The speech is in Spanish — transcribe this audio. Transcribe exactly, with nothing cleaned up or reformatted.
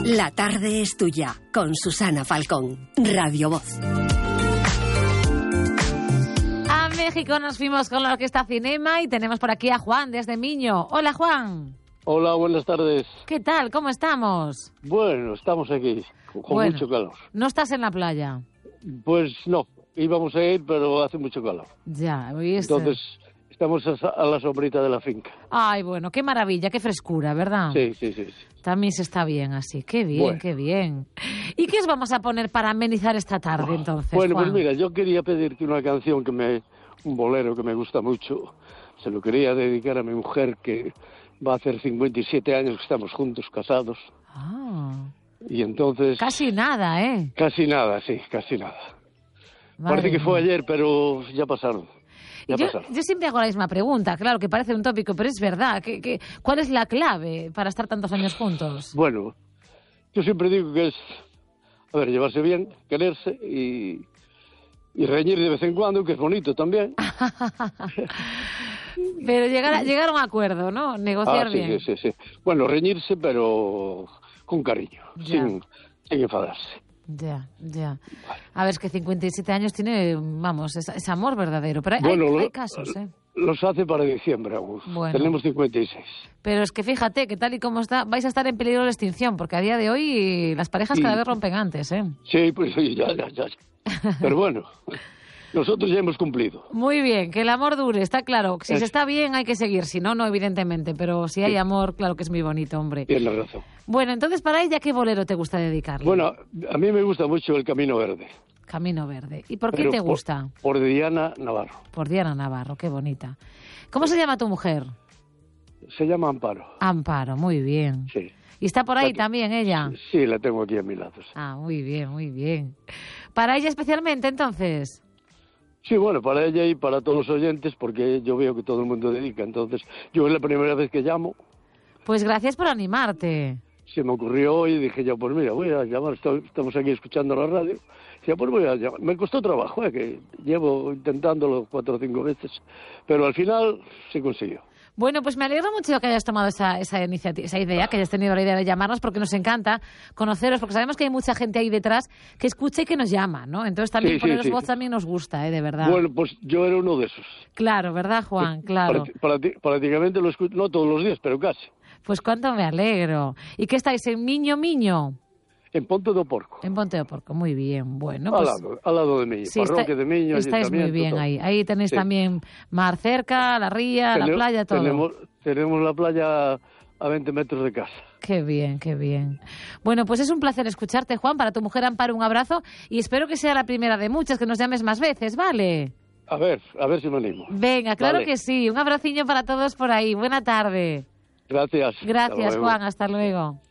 La tarde es tuya, con Susana Falcón, Radio Voz. A México nos fuimos con la Orquesta Cinema y tenemos por aquí a Juan desde Miño. Hola, Juan. Hola, buenas tardes. ¿Qué tal? ¿Cómo estamos? Bueno, estamos aquí, con bueno, mucho calor. ¿No estás en la playa? Pues no, íbamos a ir, pero hace mucho calor. Ya, ¿oíste? Entonces, estamos a la sombrita de la finca. Ay, bueno, qué maravilla, qué frescura, ¿verdad? Sí, sí, sí. sí. También se está bien así. Qué bien, bueno. qué bien. ¿Y qué os vamos a poner para amenizar esta tarde, entonces, Bueno, Juan? pues mira, yo quería pedirte una canción que me... un bolero que me gusta mucho. Se lo quería dedicar a mi mujer, que va a hacer cincuenta y siete años que estamos juntos, casados. Ah. Y entonces... Casi nada, ¿eh? Casi nada, sí, casi nada. Madre Parece que fue mía. ayer, pero ya pasaron. Ya yo, pasaron. yo siempre hago la misma pregunta, claro, que parece un tópico, pero es verdad. ¿Qué, qué, ¿Cuál es la clave para estar tantos años juntos? Bueno, yo siempre digo que es, a ver, llevarse bien, quererse y, y reñir de vez en cuando, que es bonito también. Pero llegar a, llegar a un acuerdo, ¿no? Negociar ah, sí, bien. Sí, sí, sí. Bueno, reñirse, pero con cariño, sin, sin enfadarse. Ya, ya. A ver, es que cincuenta y siete años tiene, vamos, es, es amor verdadero. Pero hay, bueno, hay, lo, hay casos, ¿eh? Los hace para diciembre aún. Bueno. Tenemos cincuenta y seis. Pero es que fíjate que tal y como está, vais a estar en peligro de extinción, porque a día de hoy las parejas sí. cada vez rompen antes, ¿eh? Sí, pues sí, ya, ya, ya. Pero bueno, nosotros ya hemos cumplido. Muy bien, que el amor dure, está claro. Si es... se está bien hay que seguir, si no, no, evidentemente. Pero si hay sí. amor, claro que es muy bonito, hombre. Tienes razón. Bueno, entonces para ella, ¿qué bolero te gusta dedicarle? Bueno, a mí me gusta mucho El Camino Verde. Camino Verde. ¿Y por qué Pero te por, gusta? Por Diana Navarro. Por Diana Navarro, qué bonita. ¿Cómo se llama tu mujer? Se llama Amparo. Amparo, muy bien. Sí. ¿Y está por ahí la, también ella? Sí, la tengo aquí a mi lado. Sí. Ah, muy bien, muy bien. ¿Para ella especialmente, entonces? Sí, bueno, para ella y para todos los oyentes, porque yo veo que todo el mundo dedica. Entonces, yo es la primera vez que llamo. Pues gracias por animarte. Se me ocurrió hoy y dije yo, pues mira, voy a llamar, estamos aquí escuchando la radio. Ya, pues voy a llamar. Me costó trabajo, ¿eh? Que llevo intentándolo cuatro o cinco veces, pero al final se consiguió. Bueno, pues me alegro mucho que hayas tomado esa, esa iniciativa, esa idea, que hayas tenido la idea de llamarnos, porque nos encanta conoceros, porque sabemos que hay mucha gente ahí detrás que escucha y que nos llama, ¿no? Entonces también sí, poneros sí, sí. voz también nos gusta, ¿eh? De verdad. Bueno, pues yo era uno de esos. Claro, ¿verdad, Juan? Claro. Practi- prácticamente lo escucho, no todos los días, pero casi. Pues cuánto me alegro. ¿Y qué estáis, en Miño, Miño? En Ponte do Porco. En Ponte do Porco, muy bien. Bueno, pues... Al lado, al lado de Miño, sí, parroquia está, de Miño, estáis muy bien todo. ahí. Ahí tenéis sí. también mar cerca, la ría, tenemos, la playa, todo. Tenemos, tenemos la playa a veinte metros de casa. Qué bien, qué bien. Bueno, pues es un placer escucharte, Juan. Para tu mujer Amparo, un abrazo. Y espero que sea la primera de muchas, que nos llames más veces, ¿vale? A ver, a ver si me animo. Venga, claro vale. que sí. Un abraciño para todos por ahí. Buena tarde. Gracias. Gracias, hasta Juan. Hasta luego.